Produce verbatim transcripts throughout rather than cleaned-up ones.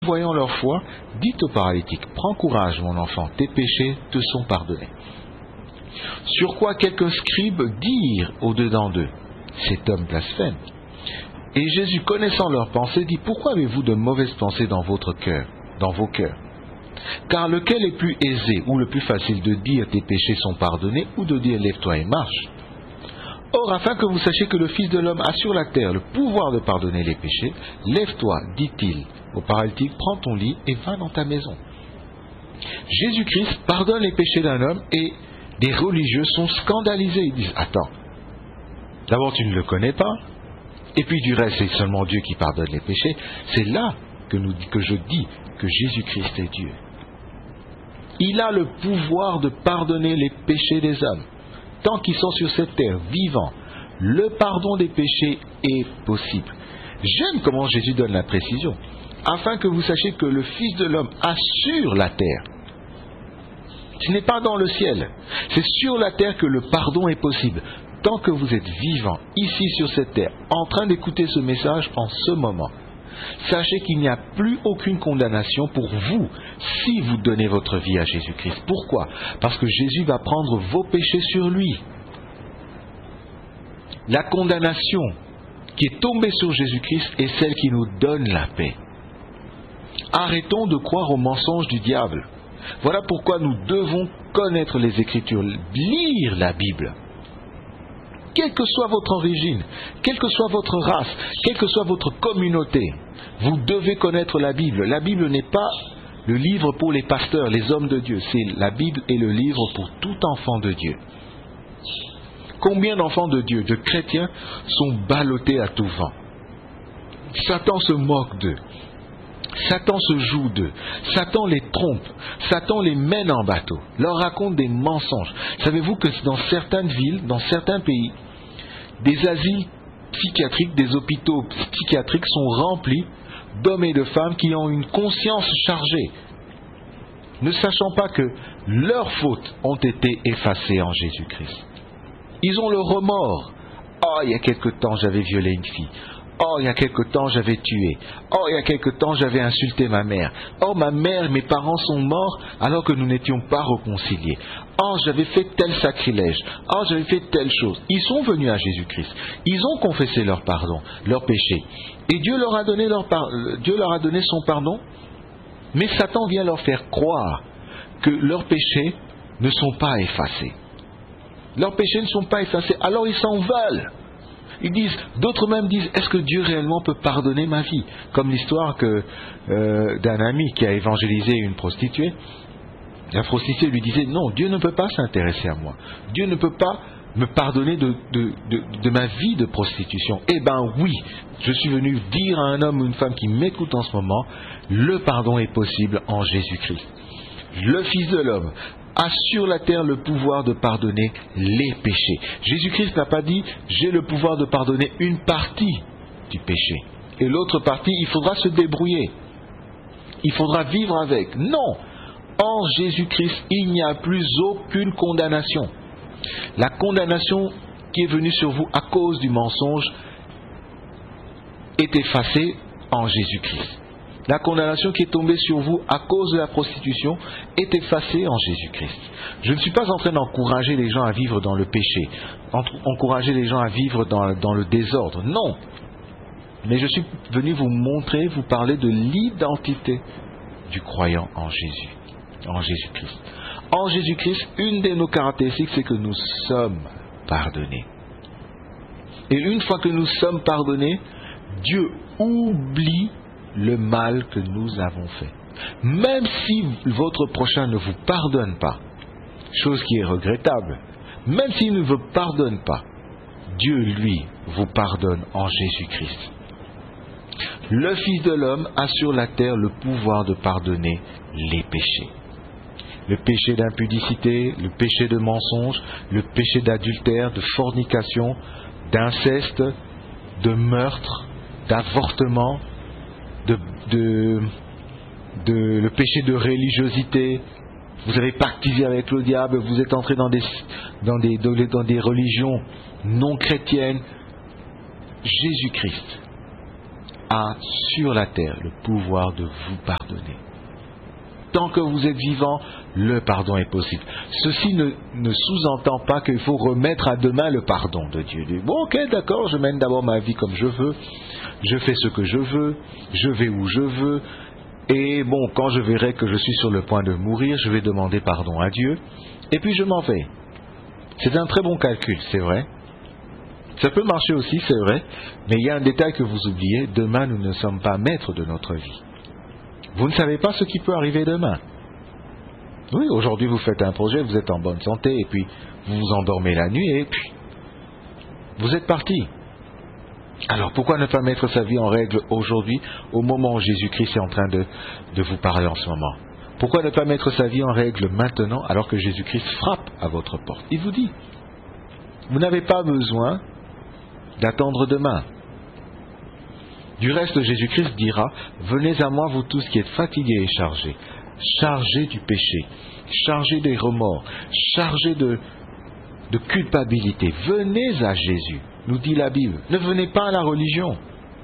voyant leur foi, dit au paralytique, prends courage mon enfant, tes péchés te sont pardonnés. Sur quoi quelques scribes dirent au-dedans d'eux, cet homme blasphème. Et Jésus, connaissant leurs pensées, dit, pourquoi avez-vous de mauvaises pensées dans votre cœur, dans vos cœurs? Car lequel est plus aisé ou le plus facile de dire tes péchés sont pardonnés ou de dire lève-toi et marche? Or, afin que vous sachiez que le Fils de l'homme a sur la terre le pouvoir de pardonner les péchés, lève-toi, dit-il au paralytique, prends ton lit et va dans ta maison. Jésus-Christ pardonne les péchés d'un homme et des religieux sont scandalisés. Ils disent, attends, d'abord tu ne le connais pas, et puis du reste c'est seulement Dieu qui pardonne les péchés. C'est là que, nous, que je dis que Jésus-Christ est Dieu. Il a le pouvoir de pardonner les péchés des hommes. Tant qu'ils sont sur cette terre, vivants, le pardon des péchés est possible. J'aime comment Jésus donne la précision, afin que vous sachiez que le Fils de l'homme assure la terre. Ce n'est pas dans le ciel, c'est sur la terre que le pardon est possible. Tant que vous êtes vivants, ici sur cette terre, en train d'écouter ce message en ce moment, sachez qu'il n'y a plus aucune condamnation pour vous si vous donnez votre vie à Jésus-Christ. Pourquoi? Parce que Jésus va prendre vos péchés sur lui. La condamnation qui est tombée sur Jésus-Christ est celle qui nous donne la paix. Arrêtons de croire aux mensonges du diable. Voilà pourquoi nous devons connaître les Écritures, lire la Bible. Quelle que soit votre origine, quelle que soit votre race, quelle que soit votre communauté, vous devez connaître la Bible. La Bible n'est pas le livre pour les pasteurs, les hommes de Dieu. C'est la Bible est le livre pour tout enfant de Dieu. Combien d'enfants de Dieu, de chrétiens, sont ballottés à tout vent? Satan se moque d'eux. Satan se joue d'eux. Satan les trompe. Satan les mène en bateau. Leur raconte des mensonges. Savez-vous que dans certaines villes, dans certains pays, des asiles psychiatriques, des hôpitaux psychiatriques sont remplis d'hommes et de femmes qui ont une conscience chargée, ne sachant pas que leurs fautes ont été effacées en Jésus-Christ. Ils ont le remords. Oh, il y a quelque temps, j'avais violé une fille. Oh, il y a quelque temps, j'avais tué. Oh, il y a quelque temps, j'avais insulté ma mère. Oh, ma mère et mes parents sont morts alors que nous n'étions pas réconciliés. Oh, j'avais fait tel sacrilège. Oh, j'avais fait telle chose. Ils sont venus à Jésus-Christ. Ils ont confessé leur pardon, leur péché. Et Dieu leur a donné, leur par... Dieu leur a donné son pardon. Mais Satan vient leur faire croire que leurs péchés ne sont pas effacés. Leurs péchés ne sont pas effacés. Alors ils s'en veulent. Ils disent, d'autres même disent, est-ce que Dieu réellement peut pardonner ma vie? Comme l'histoire que, euh, d'un ami qui a évangélisé une prostituée. La prostituée lui disait, non, Dieu ne peut pas s'intéresser à moi. Dieu ne peut pas me pardonner de, de, de, de ma vie de prostitution. Eh bien oui, je suis venu dire à un homme ou une femme qui m'écoute en ce moment, le pardon est possible en Jésus-Christ. Le Fils de l'homme a sur la terre le pouvoir de pardonner les péchés. Jésus-Christ n'a pas dit « j'ai le pouvoir de pardonner une partie du péché » et l'autre partie, il faudra se débrouiller. Il faudra vivre avec. Non! En Jésus-Christ, il n'y a plus aucune condamnation. La condamnation qui est venue sur vous à cause du mensonge est effacée en Jésus-Christ. La condamnation qui est tombée sur vous à cause de la prostitution est effacée en Jésus-Christ. Je ne suis pas en train d'encourager les gens à vivre dans le péché, encourager les gens à vivre dans, dans le désordre. Non. Mais je suis venu vous montrer, vous parler de l'identité du croyant en Jésus, en Jésus-Christ. En Jésus-Christ, une de nos caractéristiques, c'est que nous sommes pardonnés. Et une fois que nous sommes pardonnés, Dieu oublie le mal que nous avons fait. Même si votre prochain ne vous pardonne pas, chose qui est regrettable, même s'il ne vous pardonne pas, Dieu, lui, vous pardonne en Jésus-Christ. Le Fils de l'homme a sur la terre le pouvoir de pardonner les péchés. Le péché d'impudicité, le péché de mensonge, le péché d'adultère, de fornication, d'inceste, de meurtre, d'avortement, De, de, de, le péché de religiosité. Vous avez pactisé avec le diable, vous êtes entré dans des, dans des, dans des religions non chrétiennes. Jésus-Christ a sur la terre le pouvoir de vous pardonner. Tant que vous êtes vivant, le pardon est possible. Ceci ne, ne sous-entend pas qu'il faut remettre à demain le pardon de Dieu. Bon, ok, d'accord, je mène d'abord ma vie comme je veux, je fais ce que je veux, je vais où je veux, et bon, quand je verrai que je suis sur le point de mourir, je vais demander pardon à Dieu, et puis je m'en vais. C'est un très bon calcul, c'est vrai. Ça peut marcher aussi, c'est vrai, mais il y a un détail que vous oubliez, demain nous ne sommes pas maîtres de notre vie. Vous ne savez pas ce qui peut arriver demain. Oui, aujourd'hui vous faites un projet, vous êtes en bonne santé, et puis vous vous endormez la nuit, et puis vous êtes parti. Alors pourquoi ne pas mettre sa vie en règle aujourd'hui, au moment où Jésus-Christ est en train de, de vous parler en ce moment? Pourquoi ne pas mettre sa vie en règle maintenant, alors que Jésus-Christ frappe à votre porte? Il vous dit, vous n'avez pas besoin d'attendre demain. Du reste, Jésus-Christ dira, venez à moi vous tous qui êtes fatigués et chargés, chargés du péché, chargés des remords, chargés de, de culpabilité. Venez à Jésus, nous dit la Bible. Ne venez pas à la religion.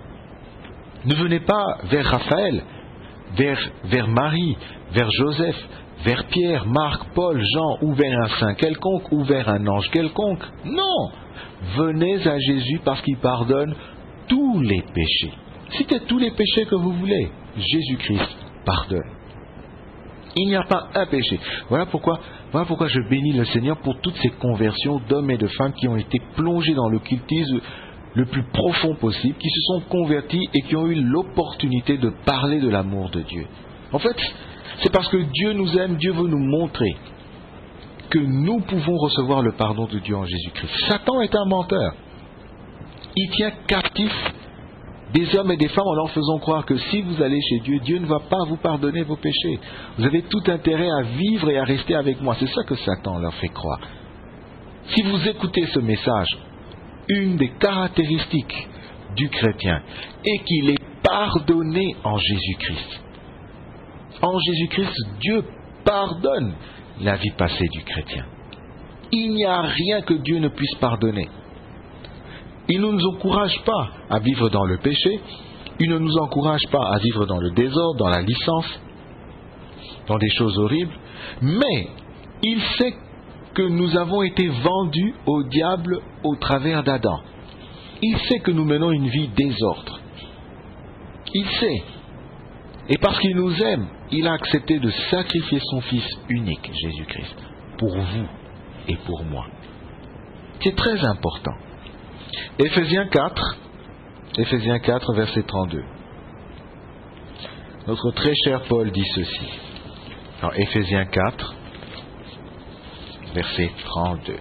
Ne venez pas vers Raphaël, vers, vers Marie, vers Joseph, vers Pierre, Marc, Paul, Jean, ou vers un saint quelconque, ou vers un ange quelconque. Non! Venez à Jésus parce qu'il pardonne tous les péchés. Citez tous les péchés que vous voulez. Jésus-Christ pardonne. Il n'y a pas un péché. Voilà pourquoi, voilà pourquoi je bénis le Seigneur pour toutes ces conversions d'hommes et de femmes qui ont été plongés dans l'occultisme le plus profond possible, qui se sont convertis et qui ont eu l'opportunité de parler de l'amour de Dieu. En fait, c'est parce que Dieu nous aime, Dieu veut nous montrer que nous pouvons recevoir le pardon de Dieu en Jésus-Christ. Satan est un menteur. Il tient captif des hommes et des femmes en leur faisant croire que si vous allez chez Dieu, Dieu ne va pas vous pardonner vos péchés. Vous avez tout intérêt à vivre et à rester avec moi. C'est ça que Satan leur fait croire. Si vous écoutez ce message, une des caractéristiques du chrétien est qu'il est pardonné en Jésus-Christ. En Jésus-Christ, Dieu pardonne la vie passée du chrétien. Il n'y a rien que Dieu ne puisse pardonner. Il ne nous encourage pas à vivre dans le péché, il ne nous encourage pas à vivre dans le désordre, dans la licence, dans des choses horribles, mais il sait que nous avons été vendus au diable au travers d'Adam. Il sait que nous menons une vie désordre. Il sait. Et parce qu'il nous aime, il a accepté de sacrifier son Fils unique, Jésus-Christ, pour vous et pour moi. C'est très important. Éphésiens quatre, Éphésiens quatre, verset trente-deux. Notre très cher Paul dit ceci. Alors, Éphésiens quatre, verset trente-deux.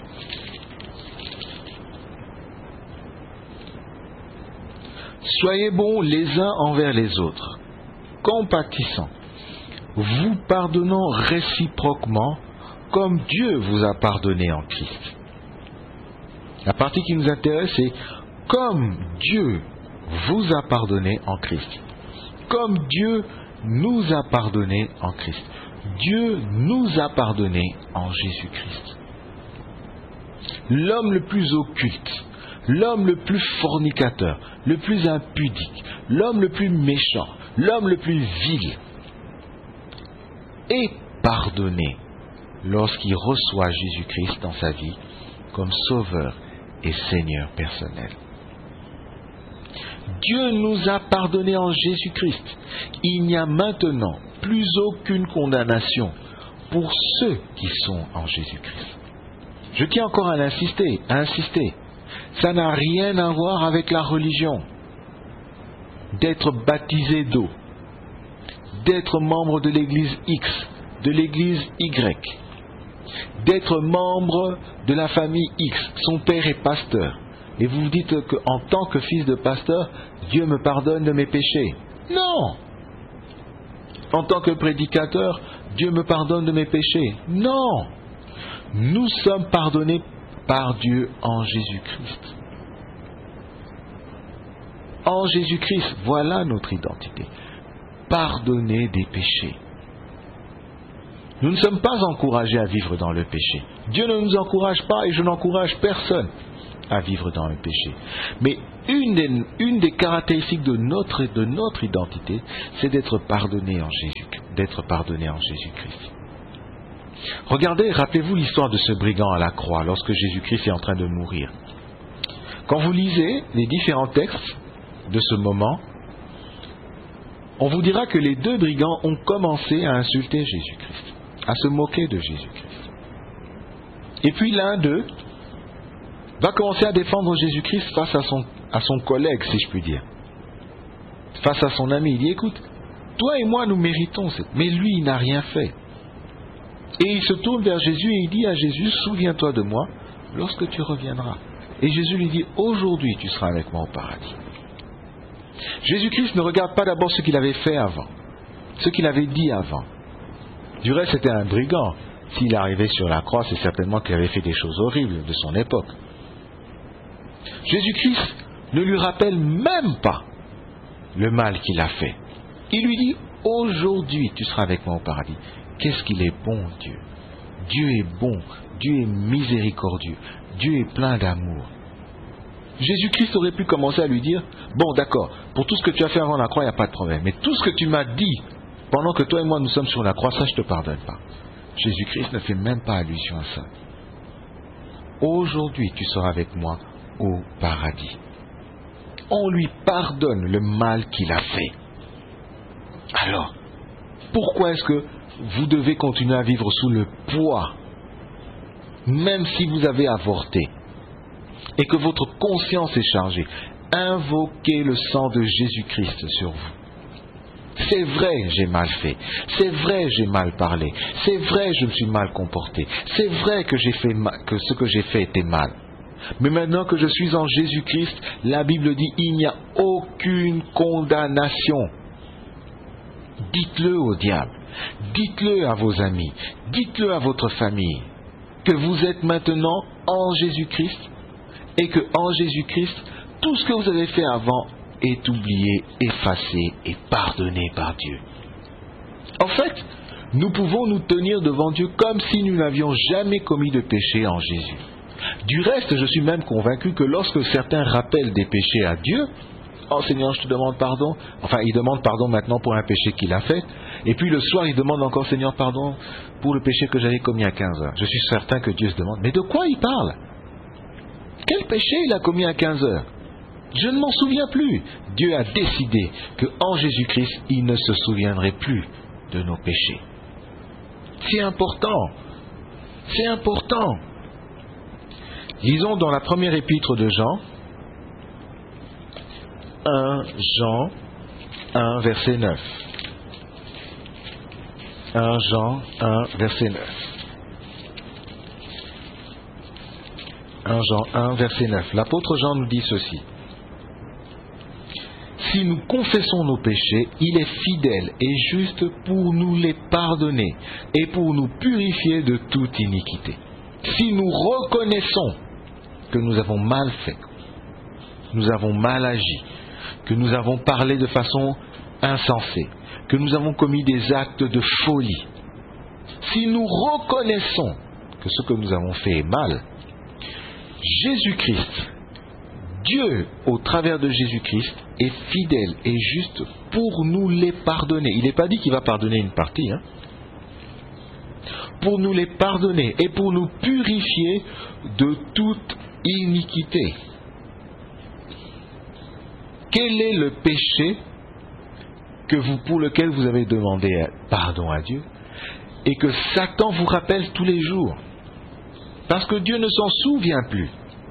Soyez bons les uns envers les autres, compatissants, vous pardonnant réciproquement, comme Dieu vous a pardonné en Christ. La partie qui nous intéresse, c'est comme Dieu vous a pardonné en Christ. Comme Dieu nous a pardonné en Christ. Dieu nous a pardonné en Jésus-Christ. L'homme le plus occulte, l'homme le plus fornicateur, le plus impudique, l'homme le plus méchant, l'homme le plus vil, est pardonné lorsqu'il reçoit Jésus-Christ dans sa vie comme sauveur et Seigneur personnel. Dieu nous a pardonné en Jésus-Christ. Il n'y a maintenant plus aucune condamnation pour ceux qui sont en Jésus-Christ. Je tiens encore à insister, à insister. Ça n'a rien à voir avec la religion. D'être baptisé d'eau, d'être membre de l'église X, de l'église Y, d'être membre de la famille X, son père est pasteur, et vous vous dites qu'en tant que fils de pasteur, Dieu me pardonne de mes péchés. Non! En tant que prédicateur, Dieu me pardonne de mes péchés. Non! Nous sommes pardonnés par Dieu en Jésus-Christ. En Jésus-Christ, voilà notre identité. Pardonner des péchés. Nous ne sommes pas encouragés à vivre dans le péché. Dieu ne nous encourage pas et je n'encourage personne à vivre dans le péché. Mais une des, une des caractéristiques de notre, de notre identité, c'est d'être pardonné en Jésus, d'être pardonné en Jésus-Christ. Regardez, rappelez-vous l'histoire de ce brigand à la croix, lorsque Jésus-Christ est en train de mourir. Quand vous lisez les différents textes de ce moment, on vous dira que les deux brigands ont commencé à insulter Jésus-Christ, à se moquer de Jésus-Christ. Et puis l'un d'eux va commencer à défendre Jésus-Christ face à son, à son collègue, si je puis dire. Face à son ami, il dit, écoute, toi et moi nous méritons, mais lui il n'a rien fait. Et il se tourne vers Jésus et il dit à Jésus, souviens-toi de moi lorsque tu reviendras. Et Jésus lui dit, aujourd'hui tu seras avec moi au paradis. Jésus-Christ ne regarde pas d'abord ce qu'il avait fait avant, ce qu'il avait dit avant. Du reste, c'était un brigand. S'il arrivait sur la croix, c'est certainement qu'il avait fait des choses horribles de son époque. Jésus-Christ ne lui rappelle même pas le mal qu'il a fait. Il lui dit, aujourd'hui tu seras avec moi au paradis. Qu'est-ce qu'il est bon, Dieu. Dieu est bon, Dieu est miséricordieux, Dieu est plein d'amour. Jésus-Christ aurait pu commencer à lui dire, bon d'accord, pour tout ce que tu as fait avant la croix, il n'y a pas de problème, mais tout ce que tu m'as dit pendant que toi et moi nous sommes sur la croix, ça je ne te pardonne pas. Jésus-Christ ne fait même pas allusion à ça. Aujourd'hui tu seras avec moi au paradis. On lui pardonne le mal qu'il a fait. Alors, pourquoi est-ce que vous devez continuer à vivre sous le poids, même si vous avez avorté, et que votre conscience est chargée? Invoquez le sang de Jésus-Christ sur vous. C'est vrai, j'ai mal fait. C'est vrai, j'ai mal parlé. C'est vrai, je me suis mal comporté. C'est vrai que, j'ai fait mal, que ce que j'ai fait était mal. Mais maintenant que je suis en Jésus-Christ, la Bible dit, il n'y a aucune condamnation. Dites-le au diable. Dites-le à vos amis. Dites-le à votre famille. Que vous êtes maintenant en Jésus-Christ et que en Jésus-Christ, tout ce que vous avez fait avant est oublié, effacé et pardonné par Dieu. En fait, nous pouvons nous tenir devant Dieu comme si nous n'avions jamais commis de péché en Jésus. Du reste, je suis même convaincu que lorsque certains rappellent des péchés à Dieu, « Oh Seigneur, je te demande pardon », enfin, il demande pardon maintenant pour un péché qu'il a fait, et puis le soir, il demande encore « Seigneur, pardon pour le péché que j'avais commis à quinze heures ». Je suis certain que Dieu se demande « Mais de quoi il parle ? Quel péché il a commis à quinze heures ? Je ne m'en souviens plus. » Dieu a décidé qu'en Jésus-Christ, il ne se souviendrait plus de nos péchés. C'est important. C'est important. Lisons dans la première épître de Jean, un Jean un, verset neuf. un Jean un, verset neuf. un Jean un, verset neuf. L'apôtre Jean nous dit ceci. Si nous confessons nos péchés, il est fidèle et juste pour nous les pardonner et pour nous purifier de toute iniquité. Si nous reconnaissons que nous avons mal fait, nous avons mal agi, que nous avons parlé de façon insensée, que nous avons commis des actes de folie, si nous reconnaissons que ce que nous avons fait est mal, Jésus-Christ, Dieu, au travers de Jésus-Christ, est fidèle et juste pour nous les pardonner. Il n'est pas dit qu'il va pardonner une partie, hein. Pour nous les pardonner et pour nous purifier de toute iniquité. Quel est le péché que vous, pour lequel vous avez demandé pardon à Dieu et que Satan vous rappelle tous les jours? Parce que Dieu ne s'en souvient plus.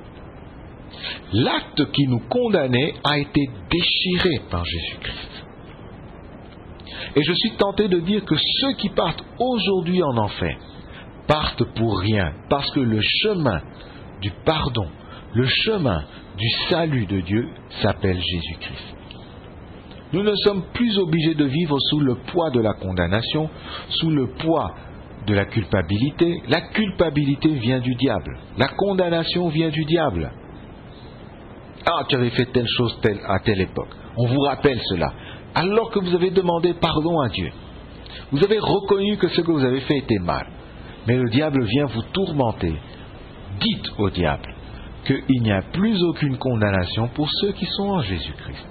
L'acte qui nous condamnait a été déchiré par Jésus-Christ. Et je suis tenté de dire que ceux qui partent aujourd'hui en enfer partent pour rien, parce que le chemin du pardon, le chemin du salut de Dieu s'appelle Jésus-Christ. Nous ne sommes plus obligés de vivre sous le poids de la condamnation, sous le poids de la culpabilité. La culpabilité vient du diable. La condamnation vient du diable. Ah, tu avais fait telle chose telle, à telle époque. On vous rappelle cela. Alors que vous avez demandé pardon à Dieu. Vous avez reconnu que ce que vous avez fait était mal. Mais le diable vient vous tourmenter. Dites au diable, qu'il n'y a plus aucune condamnation pour ceux qui sont en Jésus-Christ.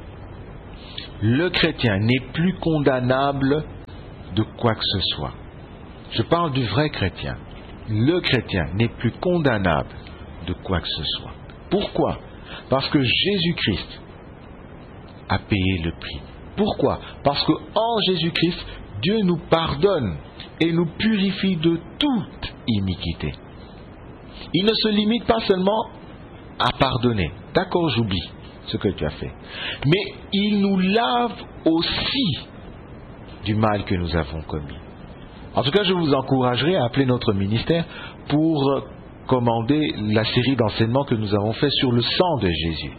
Le chrétien n'est plus condamnable de quoi que ce soit. Je parle du vrai chrétien. Le chrétien n'est plus condamnable de quoi que ce soit. Pourquoi? Parce que Jésus-Christ a payé le prix. Pourquoi? Parce qu'en Jésus-Christ, Dieu nous pardonne et nous purifie de toute iniquité. Il ne se limite pas seulement à pardonner. D'accord, j'oublie ce que tu as fait. Mais il nous lave aussi du mal que nous avons commis. En tout cas, je vous encouragerai à appeler notre ministère pour commander la série d'enseignements que nous avons fait sur le sang de Jésus.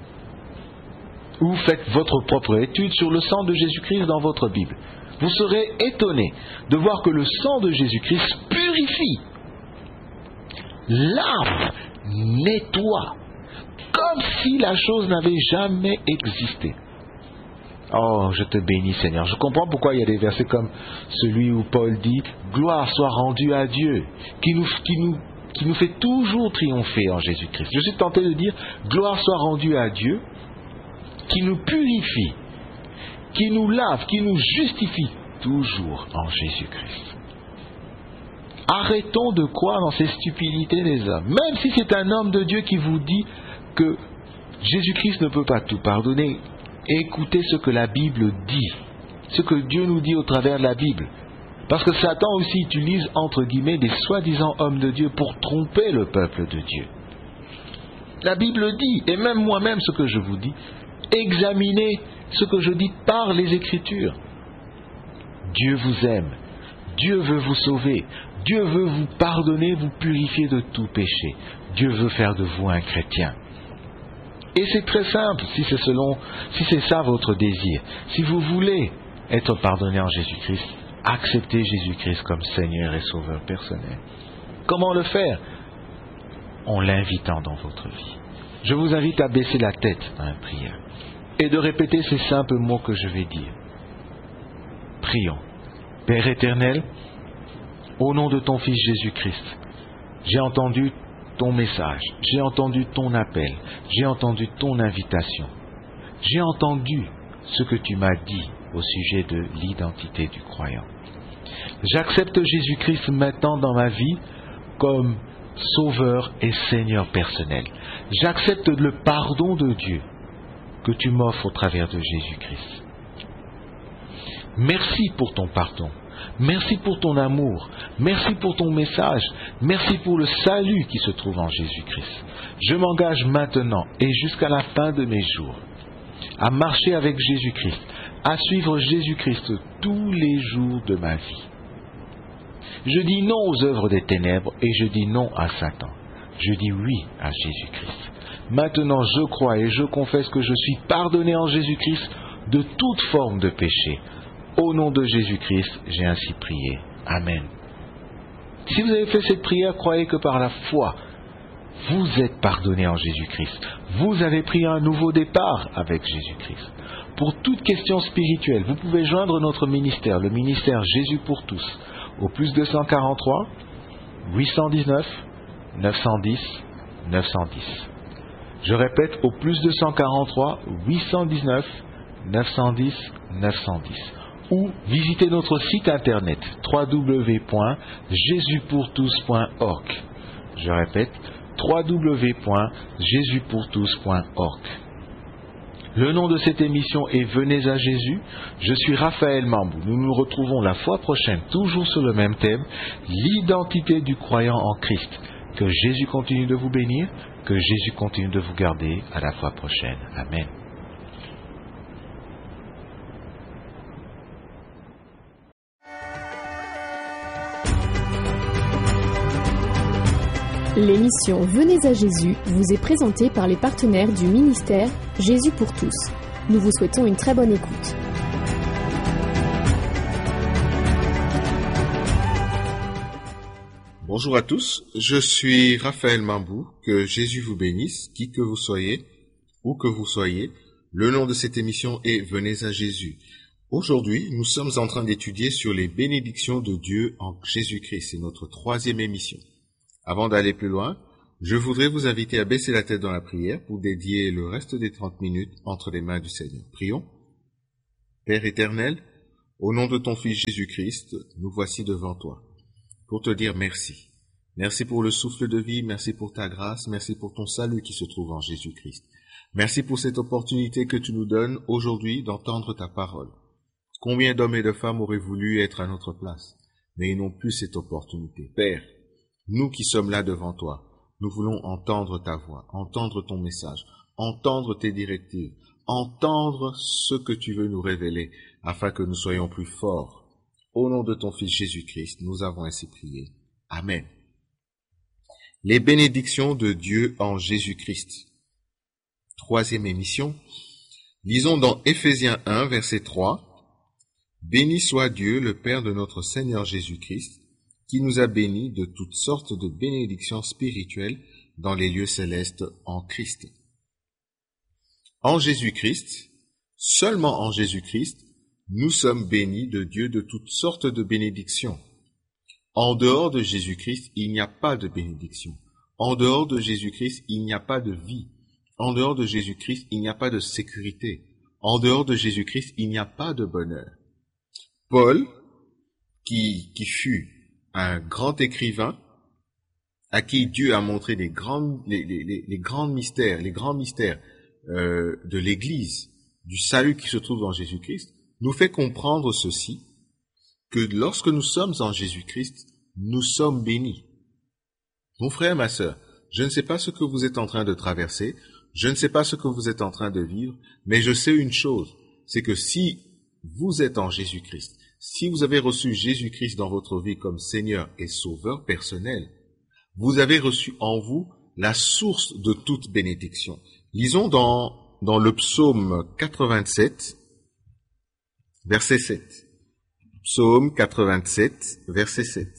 Ou faites votre propre étude sur le sang de Jésus-Christ dans votre Bible. Vous serez étonnés de voir que le sang de Jésus-Christ purifie, lave, nettoie, comme si la chose n'avait jamais existé. Oh, je te bénis Seigneur. Je comprends pourquoi il y a des versets comme celui où Paul dit « Gloire soit rendue à Dieu » qui nous, qui nous, qui nous fait toujours triompher en Jésus-Christ. Je suis tenté de dire « Gloire soit rendue à Dieu » qui nous purifie, qui nous lave, qui nous justifie toujours en Jésus-Christ. Arrêtons de croire dans ces stupidités des hommes. Même si c'est un homme de Dieu qui vous dit que Jésus-Christ ne peut pas tout pardonner, écoutez ce que la Bible dit, ce que Dieu nous dit au travers de la Bible. Parce que Satan aussi utilise entre guillemets des soi-disant hommes de Dieu pour tromper le peuple de Dieu. La Bible dit, et même moi-même ce que je vous dis, examinez ce que je dis par les Écritures. Dieu vous aime, Dieu veut vous sauver, Dieu veut vous pardonner, vous purifier de tout péché. Dieu veut faire de vous un chrétien. Et c'est très simple, si c'est selon, si c'est ça votre désir. Si vous voulez être pardonné en Jésus-Christ, acceptez Jésus-Christ comme Seigneur et Sauveur personnel. Comment le faire? En l'invitant dans votre vie. Je vous invite à baisser la tête dans la prière et de répéter ces simples mots que je vais dire. Prions. Père éternel, au nom de ton Fils Jésus-Christ, j'ai entendu ton message, j'ai entendu ton appel, j'ai entendu ton invitation, j'ai entendu ce que tu m'as dit au sujet de l'identité du croyant. J'accepte Jésus-Christ maintenant dans ma vie comme Sauveur et Seigneur personnel. J'accepte le pardon de Dieu que tu m'offres au travers de Jésus-Christ. Merci pour ton pardon. Merci pour ton amour. Merci pour ton message. Merci pour le salut qui se trouve en Jésus-Christ. Je m'engage maintenant et jusqu'à la fin de mes jours à marcher avec Jésus-Christ, à suivre Jésus-Christ tous les jours de ma vie. Je dis non aux œuvres des ténèbres et je dis non à Satan. Je dis oui à Jésus-Christ. Maintenant, je crois et je confesse que je suis pardonné en Jésus-Christ de toute forme de péché. Au nom de Jésus-Christ, j'ai ainsi prié. Amen. Si vous avez fait cette prière, croyez que par la foi, vous êtes pardonné en Jésus-Christ. Vous avez pris un nouveau départ avec Jésus-Christ. Pour toute question spirituelle, vous pouvez joindre notre ministère, le ministère Jésus pour tous, au plus deux cent quarante-trois, huit cent dix-neuf, neuf cent dix, neuf cent dix. Je répète, au plus deux cent quarante-trois, huit cent dix-neuf, neuf cent dix, neuf cent dix. Ou visitez notre site internet w w w point jésus pour tous point org. Je répète, w w w point jésus pour tous point org. Le nom de cette émission est Venez à Jésus. Je suis Raphaël Mambou. Nous nous retrouvons la fois prochaine, toujours sur le même thème, l'identité du croyant en Christ. Que Jésus continue de vous bénir, que Jésus continue de vous garder. À la fois prochaine. Amen. L'émission Venez à Jésus vous est présentée par les partenaires du ministère Jésus pour tous. Nous vous souhaitons une très bonne écoute. Bonjour à tous, je suis Raphaël Mambou, que Jésus vous bénisse, qui que vous soyez, où que vous soyez. Le nom de cette émission est Venez à Jésus. Aujourd'hui, nous sommes en train d'étudier sur les bénédictions de Dieu en Jésus-Christ. C'est notre troisième émission. Avant d'aller plus loin, Je voudrais vous inviter à baisser la tête dans la prière pour dédier le reste des trente minutes entre les mains du Seigneur. Prions. Père éternel, au nom de ton Fils Jésus-Christ, nous voici devant toi pour te dire merci. Merci pour le souffle de vie, merci pour ta grâce, merci pour ton salut qui se trouve en Jésus-Christ. Merci pour cette opportunité que tu nous donnes aujourd'hui d'entendre ta parole. Combien d'hommes et de femmes auraient voulu être à notre place, mais ils n'ont plus cette opportunité. Père, nous qui sommes là devant toi, nous voulons entendre ta voix, entendre ton message, entendre tes directives, entendre ce que tu veux nous révéler, afin que nous soyons plus forts. Au nom de ton Fils Jésus-Christ, nous avons ainsi prié. Amen. Les bénédictions de Dieu en Jésus-Christ. Troisième émission. Lisons dans Éphésiens un, verset trois. « Béni soit Dieu, le Père de notre Seigneur Jésus-Christ, qui nous a bénis de toutes sortes de bénédictions spirituelles dans les lieux célestes en Christ. » En Jésus-Christ, seulement en Jésus-Christ, nous sommes bénis de Dieu de toutes sortes de bénédictions. En dehors de Jésus-Christ, il n'y a pas de bénédiction. En dehors de Jésus-Christ, il n'y a pas de vie. En dehors de Jésus-Christ, il n'y a pas de sécurité. En dehors de Jésus-Christ, il n'y a pas de bonheur. Paul, qui, qui fut un grand écrivain, à qui Dieu a montré les, grandes, les, les, les, les grands mystères, les grands mystères euh, de l'Église, du salut qui se trouve dans Jésus-Christ, nous fait comprendre ceci, que lorsque nous sommes en Jésus-Christ, nous sommes bénis. Mon frère, ma sœur, je ne sais pas ce que vous êtes en train de traverser, je ne sais pas ce que vous êtes en train de vivre, mais je sais une chose, c'est que si vous êtes en Jésus-Christ, si vous avez reçu Jésus-Christ dans votre vie comme Seigneur et Sauveur personnel, vous avez reçu en vous la source de toute bénédiction. Lisons dans, dans le psaume quatre-vingt-sept, verset sept. Psaume quatre-vingt-sept, verset sept.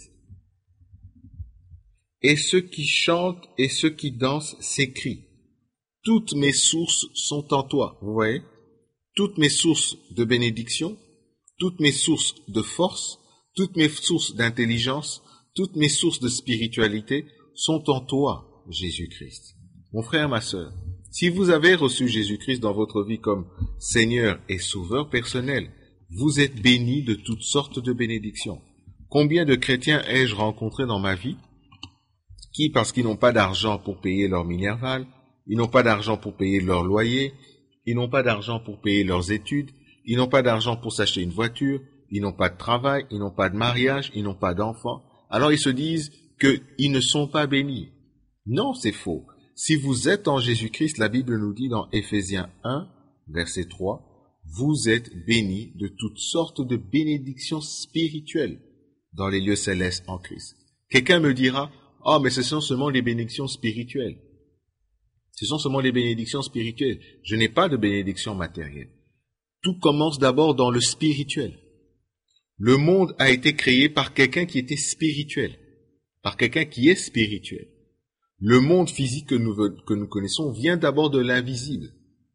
« Et ceux qui chantent et ceux qui dansent s'écrient. Toutes mes sources sont en toi. » Vous voyez? Toutes mes sources de bénédiction, toutes mes sources de force, toutes mes sources d'intelligence, toutes mes sources de spiritualité sont en toi, Jésus-Christ. Mon frère, ma sœur, si vous avez reçu Jésus-Christ dans votre vie comme Seigneur et Sauveur personnel, vous êtes bénis de toutes sortes de bénédictions. Combien de chrétiens ai-je rencontré dans ma vie qui, parce qu'ils n'ont pas d'argent pour payer leur Minerval, ils n'ont pas d'argent pour payer leur loyer, ils n'ont pas d'argent pour payer leurs études, ils n'ont pas d'argent pour s'acheter une voiture, ils n'ont pas de travail, ils n'ont pas de mariage, ils n'ont pas d'enfants. Alors ils se disent qu'ils ne sont pas bénis. Non, c'est faux. Si vous êtes en Jésus-Christ, la Bible nous dit dans Éphésiens un, verset trois, vous êtes bénis de toutes sortes de bénédictions spirituelles dans les lieux célestes en Christ. Quelqu'un me dira, « Oh, mais ce sont seulement les bénédictions spirituelles. » Ce sont seulement les bénédictions spirituelles. Je n'ai pas de bénédiction matérielle. Tout commence d'abord dans le spirituel. Le monde a été créé par quelqu'un qui était spirituel, par quelqu'un qui est spirituel. Le monde physique que nous, que nous connaissons vient d'abord de l'invisible.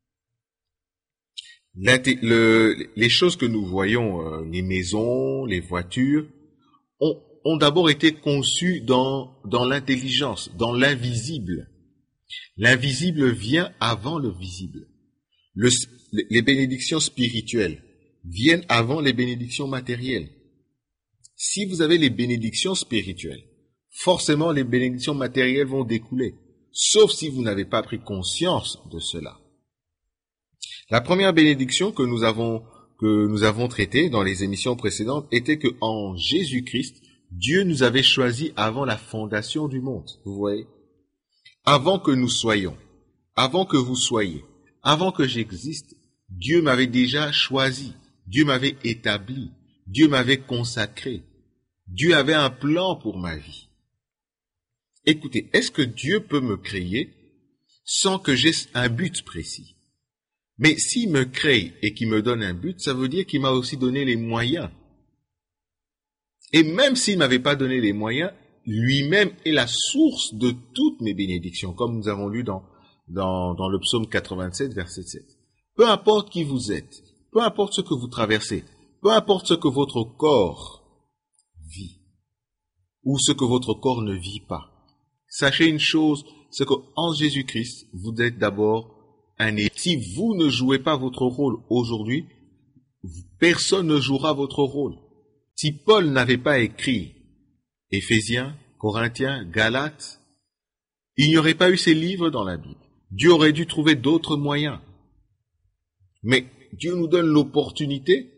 Le, les choses que nous voyons, euh, les maisons, les voitures, ont, ont d'abord été conçues dans, dans l'intelligence, dans l'invisible. L'invisible vient avant le visible. Le, les bénédictions spirituelles viennent avant les bénédictions matérielles. Si vous avez les bénédictions spirituelles, forcément les bénédictions matérielles vont découler, sauf si vous n'avez pas pris conscience de cela. La première bénédiction que nous avons, que nous avons traitée dans les émissions précédentes était que en Jésus-Christ, Dieu nous avait choisis avant la fondation du monde. Vous voyez? Avant que nous soyons, avant que vous soyez, avant que j'existe, Dieu m'avait déjà choisi, Dieu m'avait établi, Dieu m'avait consacré, Dieu avait un plan pour ma vie. Écoutez, est-ce que Dieu peut me créer sans que j'aie un but précis? Mais s'il me crée et qu'il me donne un but, ça veut dire qu'il m'a aussi donné les moyens. Et même s'il ne m'avait pas donné les moyens, lui-même est la source de toutes mes bénédictions, comme nous avons lu dans, dans, dans le psaume quatre-vingt-sept, verset sept. Peu importe qui vous êtes, peu importe ce que vous traversez, peu importe ce que votre corps vit, ou ce que votre corps ne vit pas, Sachez une chose, c'est qu'en Jésus-Christ, vous êtes d'abord un élu. Si vous ne jouez pas votre rôle aujourd'hui, personne ne jouera votre rôle. Si Paul n'avait pas écrit Éphésiens, Corinthiens, Galates, il n'y aurait pas eu ces livres dans la Bible. Dieu aurait dû trouver d'autres moyens. Mais Dieu nous donne l'opportunité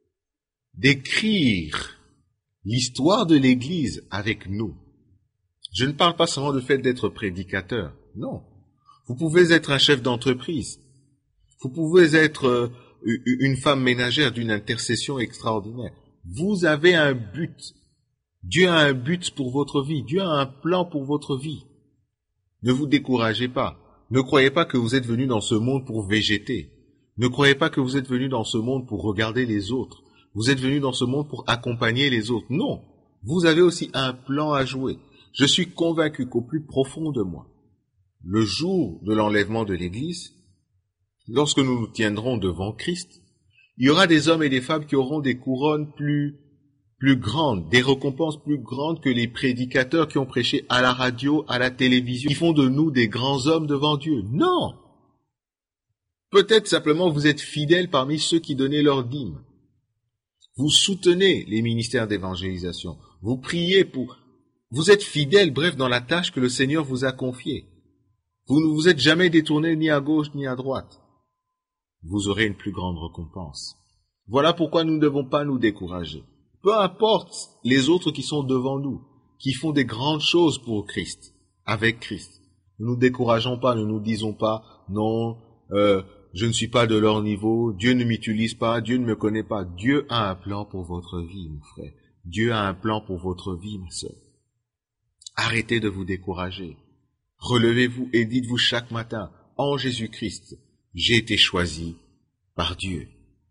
d'écrire l'histoire de l'Église avec nous. Je ne parle pas seulement du fait d'être prédicateur. Non. Vous pouvez être un chef d'entreprise. Vous pouvez être une femme ménagère d'une intercession extraordinaire. Vous avez un but. Dieu a un but pour votre vie. Dieu a un plan pour votre vie. Ne vous découragez pas. Ne croyez pas que vous êtes venu dans ce monde pour végéter. Ne croyez pas que vous êtes venu dans ce monde pour regarder les autres. Vous êtes venu dans ce monde pour accompagner les autres. Non. Vous avez aussi un plan à jouer. Je suis convaincu qu'au plus profond de moi, le jour de l'enlèvement de l'Église, lorsque nous nous tiendrons devant Christ, il y aura des hommes et des femmes qui auront des couronnes plus, plus grandes, des récompenses plus grandes que les prédicateurs qui ont prêché à la radio, à la télévision, qui font de nous des grands hommes devant Dieu. Non! Peut-être simplement vous êtes fidèles parmi ceux qui donnaient leur dîme. Vous soutenez les ministères d'évangélisation. Vous priez pour... Vous êtes fidèles, bref, dans la tâche que le Seigneur vous a confiée. Vous ne vous êtes jamais détourné ni à gauche ni à droite. Vous aurez une plus grande récompense. Voilà pourquoi nous ne devons pas nous décourager. Peu importe les autres qui sont devant nous, qui font des grandes choses pour Christ, avec Christ. Ne nous décourageons pas, ne nous disons pas, non, euh, je ne suis pas de leur niveau, Dieu ne m'utilise pas, Dieu ne me connaît pas. Dieu a un plan pour votre vie, mon frère. Dieu a un plan pour votre vie, ma sœur. Arrêtez de vous décourager. Relevez-vous et dites-vous chaque matin, en Jésus-Christ, j'ai été choisi par Dieu.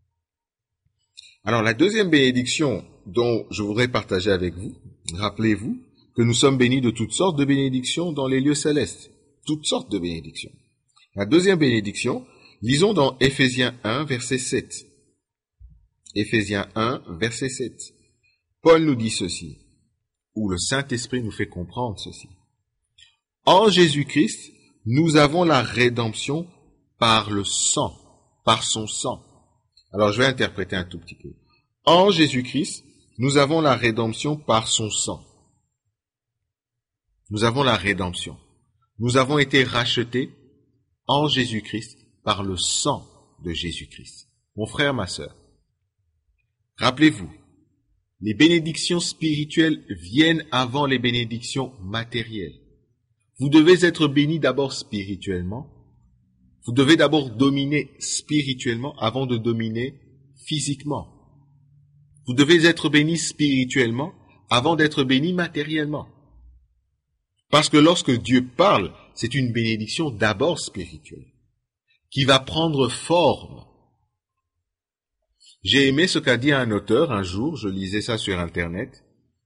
Alors la deuxième bénédiction dont je voudrais partager avec vous, rappelez-vous que nous sommes bénis de toutes sortes de bénédictions dans les lieux célestes. Toutes sortes de bénédictions. La deuxième bénédiction, lisons dans Éphésiens un, verset sept. Éphésiens un, verset sept. Paul nous dit ceci, ou le Saint-Esprit nous fait comprendre ceci. En Jésus-Christ, nous avons la rédemption par le sang, par son sang. Alors je vais interpréter un tout petit peu. En Jésus-Christ, nous avons la rédemption par son sang. Nous avons la rédemption. Nous avons été rachetés en Jésus-Christ par le sang de Jésus-Christ. Mon frère, ma sœur, rappelez-vous, les bénédictions spirituelles viennent avant les bénédictions matérielles. Vous devez être béni d'abord spirituellement. Vous devez d'abord dominer spirituellement avant de dominer physiquement. Vous devez être béni spirituellement avant d'être béni matériellement. Parce que lorsque Dieu parle, c'est une bénédiction d'abord spirituelle, qui va prendre forme. J'ai aimé ce qu'a dit un auteur un jour, je lisais ça sur Internet.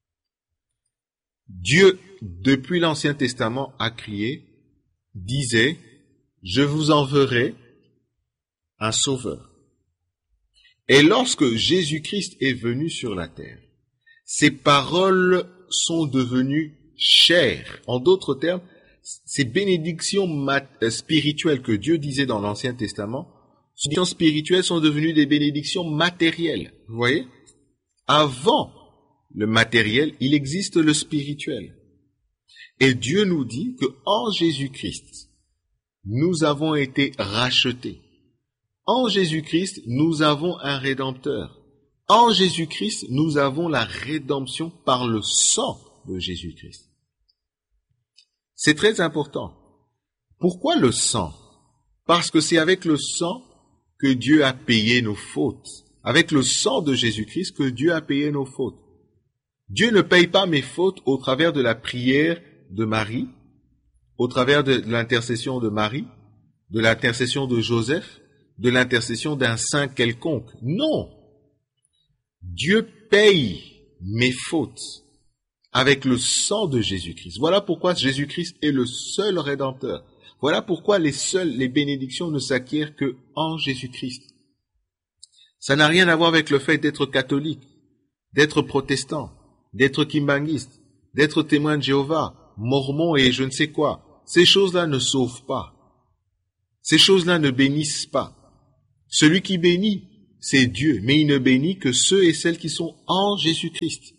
Dieu, depuis l'Ancien Testament, a crié, disait, « Je vous enverrai un sauveur. » Et lorsque Jésus-Christ est venu sur la terre, ses paroles sont devenues chères. En d'autres termes, ces bénédictions spirituelles que Dieu disait dans l'Ancien Testament, ces bénédictions spirituelles sont devenues des bénédictions matérielles. Vous voyez? Avant le matériel, il existe le spirituel. Et Dieu nous dit que en Jésus-Christ, nous avons été rachetés. En Jésus-Christ, nous avons un Rédempteur. En Jésus-Christ, nous avons la rédemption par le sang de Jésus-Christ. C'est très important. Pourquoi le sang? Parce que c'est avec le sang que Dieu a payé nos fautes. Avec le sang de Jésus-Christ que Dieu a payé nos fautes. Dieu ne paye pas mes fautes au travers de la prière de Marie, au travers de l'intercession de Marie, de l'intercession de Joseph, de l'intercession d'un saint quelconque. Non. Dieu paye mes fautes avec le sang de Jésus-Christ. Voilà pourquoi Jésus-Christ est le seul Rédempteur. Voilà pourquoi les seules, les bénédictions ne s'acquièrent que en Jésus-Christ. Ça n'a rien à voir avec le fait d'être catholique, d'être protestant, d'être kimbanguiste, d'être témoin de Jéhovah, mormon et je ne sais quoi. Ces choses-là ne sauvent pas. Ces choses-là ne bénissent pas. Celui qui bénit, c'est Dieu, mais il ne bénit que ceux et celles qui sont en Jésus-Christ.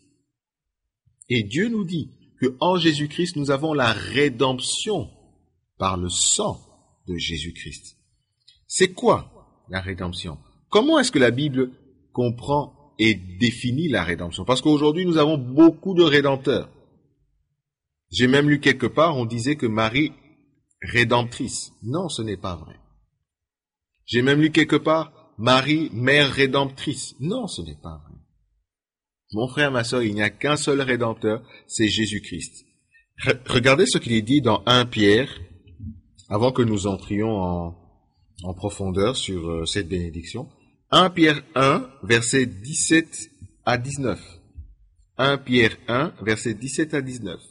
Et Dieu nous dit que en Jésus-Christ, nous avons la rédemption par le sang de Jésus-Christ. C'est quoi la rédemption? Comment est-ce que la Bible comprend et définit la rédemption? Parce qu'aujourd'hui, nous avons beaucoup de rédempteurs. J'ai même lu quelque part, on disait que Marie, rédemptrice. Non, ce n'est pas vrai. J'ai même lu quelque part, Marie, mère rédemptrice. Non, ce n'est pas vrai. Mon frère, ma sœur, il n'y a qu'un seul rédempteur, c'est Jésus-Christ. Re- regardez ce qu'il est dit dans Première Pierre, avant que nous entrions en, en profondeur sur euh, cette bénédiction. Première Pierre un, versets dix-sept à dix-neuf. Première Pierre un, versets dix-sept à dix-neuf.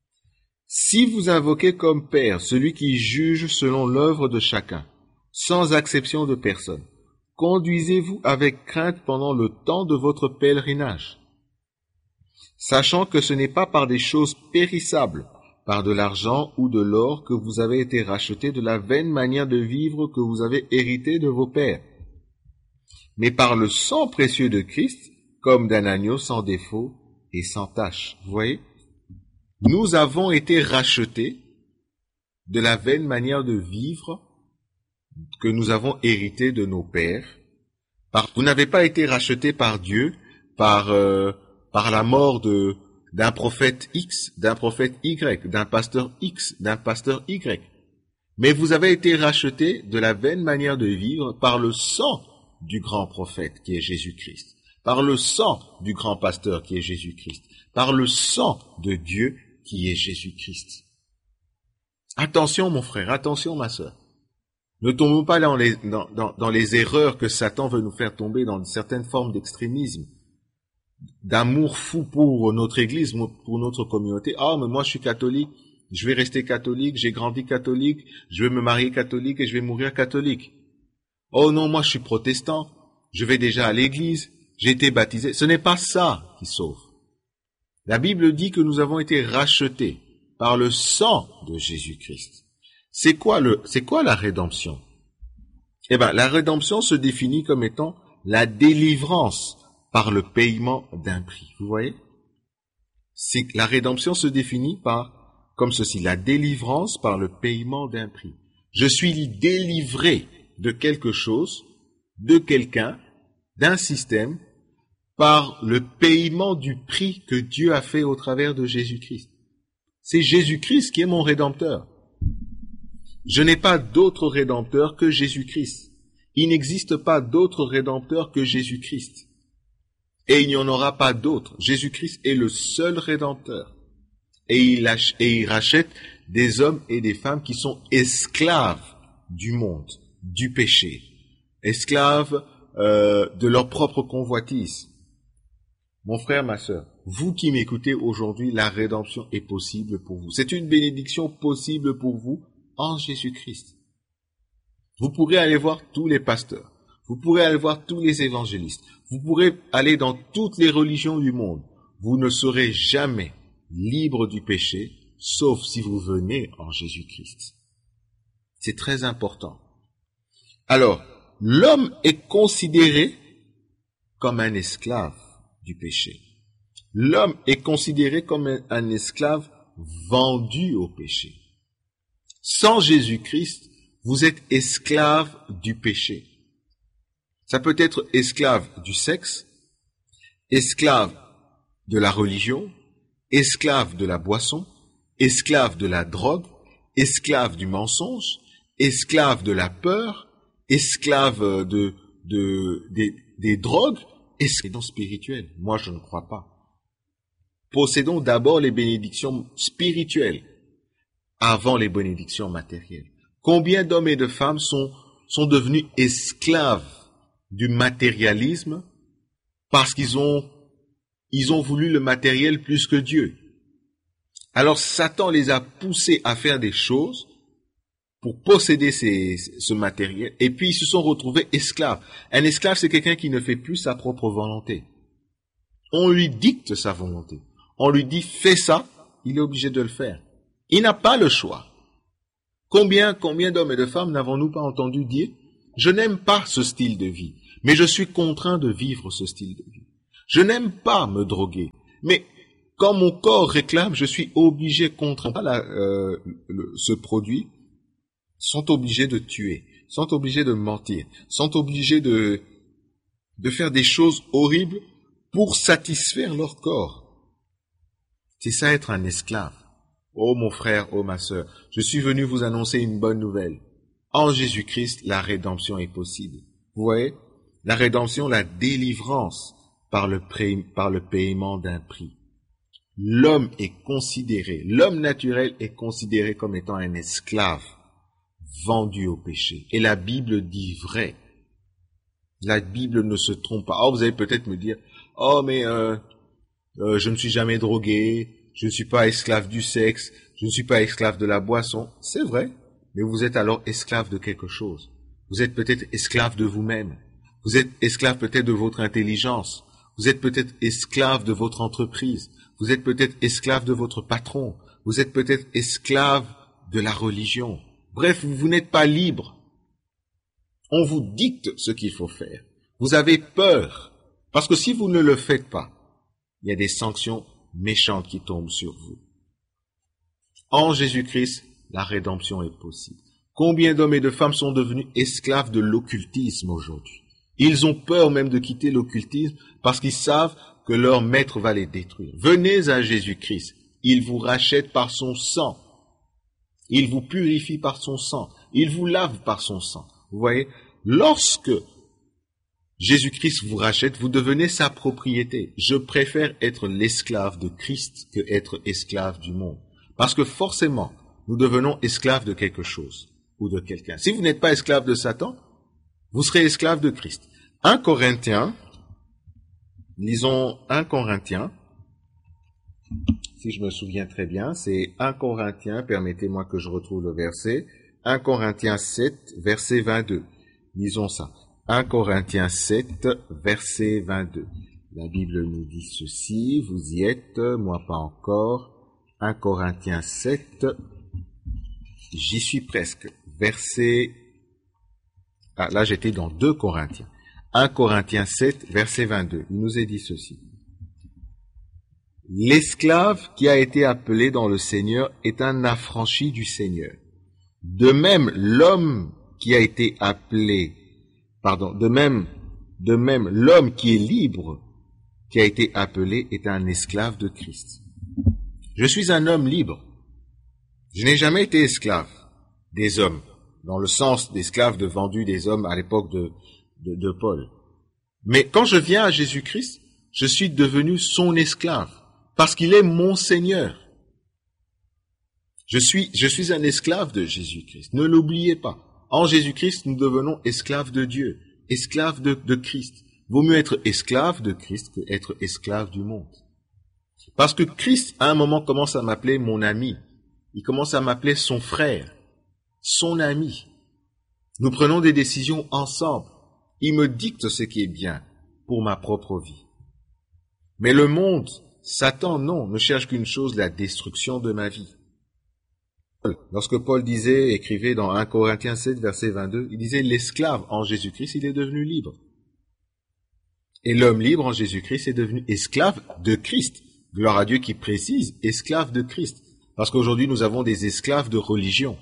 Si vous invoquez comme Père celui qui juge selon l'œuvre de chacun, sans acception de personne, conduisez-vous avec crainte pendant le temps de votre pèlerinage, sachant que ce n'est pas par des choses périssables, par de l'argent ou de l'or que vous avez été rachetés de la vaine manière de vivre que vous avez hérité de vos pères, mais par le sang précieux de Christ, comme d'un agneau sans défaut et sans tache. Vous voyez? Nous avons été rachetés de la vaine manière de vivre que nous avons hérité de nos pères. Par, vous n'avez pas été rachetés par Dieu, par, euh, par la mort de, d'un prophète X, d'un prophète Y, d'un pasteur X, d'un pasteur Y. Mais vous avez été rachetés de la vaine manière de vivre par le sang du grand prophète qui est Jésus-Christ, par le sang du grand pasteur qui est Jésus-Christ, par le sang de Dieu qui est Jésus-Christ. Attention mon frère, attention ma sœur. Ne tombons pas dans les, dans, dans, dans les erreurs que Satan veut nous faire tomber, dans certaines formes d'extrémisme, d'amour fou pour notre Église, pour notre communauté. Ah, mais moi je suis catholique, je vais rester catholique, j'ai grandi catholique, je vais me marier catholique et je vais mourir catholique. Oh non, moi je suis protestant, je vais déjà à l'église, j'ai été baptisé. Ce n'est pas ça qui sauve. La Bible dit que nous avons été rachetés par le sang de Jésus-Christ. C'est quoi le, c'est quoi la rédemption? Eh ben, la rédemption se définit comme étant la délivrance par le paiement d'un prix. Vous voyez? C'est, la rédemption se définit par, comme ceci, la délivrance par le paiement d'un prix. Je suis délivré de quelque chose, de quelqu'un, d'un système, par le paiement du prix que Dieu a fait au travers de Jésus-Christ. C'est Jésus-Christ qui est mon rédempteur. Je n'ai pas d'autre rédempteur que Jésus-Christ. Il n'existe pas d'autre rédempteur que Jésus-Christ. Et il n'y en aura pas d'autre. Jésus-Christ est le seul rédempteur. Et il, ach- et il rachète des hommes et des femmes qui sont esclaves du monde, du péché, esclaves euh, de leur propre convoitise. Mon frère, ma sœur, vous qui m'écoutez aujourd'hui, la rédemption est possible pour vous. C'est une bénédiction possible pour vous en Jésus-Christ. Vous pourrez aller voir tous les pasteurs, vous pourrez aller voir tous les évangélistes, vous pourrez aller dans toutes les religions du monde. Vous ne serez jamais libre du péché, sauf si vous venez en Jésus-Christ. C'est très important. Alors, l'homme est considéré comme un esclave du péché. L'homme est considéré comme un, un esclave vendu au péché. Sans Jésus-Christ, vous êtes esclave du péché. Ça peut être esclave du sexe, esclave de la religion, esclave de la boisson, esclave de la drogue, esclave du mensonge, esclave de la peur, esclave de, de, des, des drogues, esclave spirituelle. Moi, je ne crois pas. Possédons d'abord les bénédictions spirituelles avant les bénédictions matérielles. Combien d'hommes et de femmes sont, sont devenus esclaves du matérialisme parce qu'ils ont, ils ont voulu le matériel plus que Dieu. Alors Satan les a poussés à faire des choses pour posséder ces, ce matériel, et puis ils se sont retrouvés esclaves. Un esclave, c'est quelqu'un qui ne fait plus sa propre volonté. On lui dicte sa volonté. On lui dit, fais ça, il est obligé de le faire. Il n'a pas le choix. Combien, combien d'hommes et de femmes n'avons-nous pas entendu dire « Je n'aime pas ce style de vie, mais je suis contraint de vivre ce style de vie. Je n'aime pas me droguer, mais quand mon corps réclame, je suis obligé, contraint à la, euh, le, ce produit, sont obligés de tuer, sont obligés de mentir, sont obligés de, de faire des choses horribles pour satisfaire leur corps. C'est ça être un esclave. Oh mon frère, oh ma sœur, je suis venu vous annoncer une bonne nouvelle. En Jésus-Christ, la rédemption est possible. Vous voyez, la rédemption, la délivrance par le, pré, par le paiement d'un prix. L'homme est considéré, l'homme naturel est considéré comme étant un esclave vendu au péché. Et la Bible dit vrai. La Bible ne se trompe pas. Oh, vous allez peut-être me dire, oh mais euh, euh, je ne suis jamais drogué, je ne suis pas esclave du sexe, je ne suis pas esclave de la boisson. C'est vrai, mais vous êtes alors esclave de quelque chose. Vous êtes peut-être esclave de vous-même. Vous êtes esclave peut-être de votre intelligence. Vous êtes peut-être esclave de votre entreprise. Vous êtes peut-être esclave de votre patron. Vous êtes peut-être esclave de la religion. Bref, vous, vous n'êtes pas libre. On vous dicte ce qu'il faut faire. Vous avez peur. Parce que si vous ne le faites pas, il y a des sanctions méchantes qui tombent sur vous. En Jésus-Christ, la rédemption est possible. Combien d'hommes et de femmes sont devenus esclaves de l'occultisme aujourd'hui? Ils ont peur même de quitter l'occultisme parce qu'ils savent que leur maître va les détruire. Venez à Jésus-Christ. Il vous rachète par son sang. Il vous purifie par son sang. Il vous lave par son sang. Vous voyez, lorsque Jésus-Christ vous rachète, vous devenez sa propriété. Je préfère être l'esclave de Christ que être esclave du monde. Parce que forcément, nous devenons esclaves de quelque chose ou de quelqu'un. Si vous n'êtes pas esclave de Satan, vous serez esclave de Christ. un Corinthiens, lisons un Corinthiens, si je me souviens très bien, c'est un Corinthiens, permettez-moi que je retrouve le verset, un Corinthiens sept, verset vingt-deux. Lisons ça. un Corinthiens sept, verset vingt-deux. La Bible nous dit ceci, vous y êtes, moi pas encore. un Corinthiens sept, j'y suis presque. Verset... Ah, là j'étais dans deux Corinthiens. un Corinthiens sept, verset vingt-deux. Il nous est dit ceci. L'esclave qui a été appelé dans le Seigneur est un affranchi du Seigneur. De même, l'homme qui a été appelé, pardon, de même, de même, l'homme qui est libre, qui a été appelé, est un esclave de Christ. Je suis un homme libre. Je n'ai jamais été esclave des hommes, dans le sens d'esclave de vendu des hommes à l'époque de, de, de Paul. Mais quand je viens à Jésus-Christ, je suis devenu son esclave, parce qu'il est mon Seigneur. Je suis, je suis un esclave de Jésus-Christ. Ne l'oubliez pas. En Jésus-Christ, nous devenons esclaves de Dieu, esclaves de, de Christ. Vaut mieux être esclave de Christ que être esclave du monde. Parce que Christ, à un moment, commence à m'appeler mon ami. Il commence à m'appeler son frère, son ami. Nous prenons des décisions ensemble. Il me dicte ce qui est bien pour ma propre vie. Mais le monde, Satan, non, ne cherche qu'une chose, la destruction de ma vie. Lorsque Paul disait, écrivait dans un Corinthiens sept, verset vingt-deux, il disait, l'esclave en Jésus-Christ, il est devenu libre. Et l'homme libre en Jésus-Christ est devenu esclave de Christ. Gloire à Dieu qui précise, esclave de Christ. Parce qu'aujourd'hui, nous avons des esclaves de religion.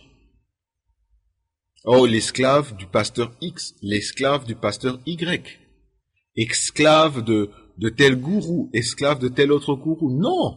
Oh, l'esclave du pasteur X, l'esclave du pasteur Y, esclave de, de tel gourou, esclave de tel autre gourou. Non!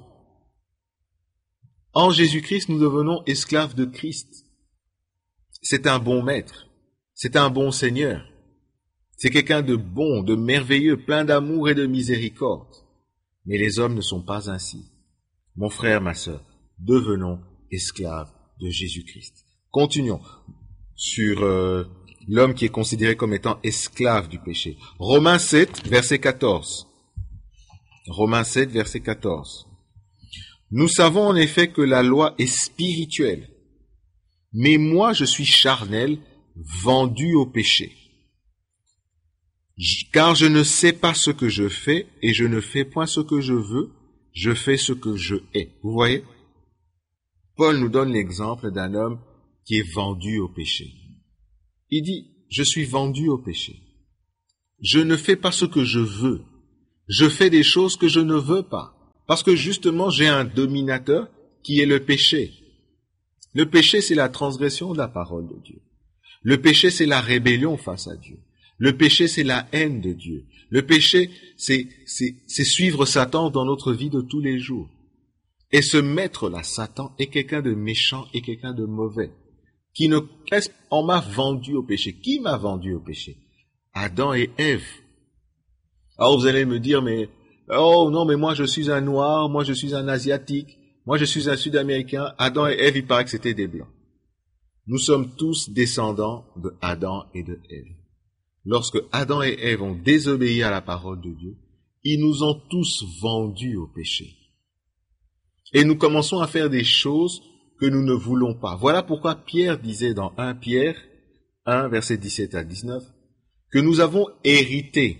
En Jésus-Christ, nous devenons esclaves de Christ. C'est un bon maître. C'est un bon Seigneur. C'est quelqu'un de bon, de merveilleux, plein d'amour et de miséricorde. Mais les hommes ne sont pas ainsi. Mon frère, ma sœur, devenons esclaves de Jésus-Christ. Continuons sur euh, l'homme qui est considéré comme étant esclave du péché. Romains sept, verset quatorze. Romains sept, verset quatorze. Nous savons en effet que la loi est spirituelle, mais moi je suis charnel, vendu au péché. Car je ne sais pas ce que je fais, et je ne fais point ce que je veux, je fais ce que je hais. Vous voyez? Paul nous donne l'exemple d'un homme qui est vendu au péché. Il dit, je suis vendu au péché. Je ne fais pas ce que je veux. Je fais des choses que je ne veux pas. Parce que justement, j'ai un dominateur qui est le péché. Le péché, c'est la transgression de la parole de Dieu. Le péché, c'est la rébellion face à Dieu. Le péché, c'est la haine de Dieu. Le péché, c'est, c'est, c'est suivre Satan dans notre vie de tous les jours. Et ce maître-là, Satan, est quelqu'un de méchant et quelqu'un de mauvais. Qui ne, on m'a vendu au péché. Qui m'a vendu au péché? Adam et Ève. Alors vous allez me dire, mais, oh non, mais moi je suis un noir, moi je suis un asiatique, moi je suis un sud-américain. Adam et Ève, il paraît que c'était des blancs. Nous sommes tous descendants de Adam et de Ève. Lorsque Adam et Ève ont désobéi à la parole de Dieu, ils nous ont tous vendus au péché. Et nous commençons à faire des choses que nous ne voulons pas. Voilà pourquoi Pierre disait dans premier Pierre un, versets dix-sept à dix-neuf, que nous avons hérité